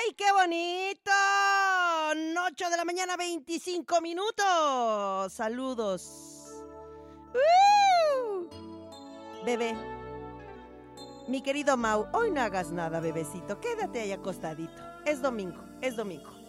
¡Ay, qué bonito! 8 de la mañana, 25 minutos. Saludos. Bebé, mi querido Mau, hoy no hagas nada, bebecito. Quédate ahí acostadito. Es domingo, es domingo.